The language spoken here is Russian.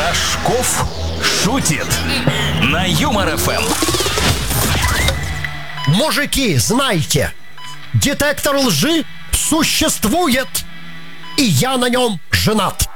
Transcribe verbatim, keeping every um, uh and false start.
Рожков шутит на Юмор эф эм. Мужики, знайте, детектор лжи существует, и я на нем женат.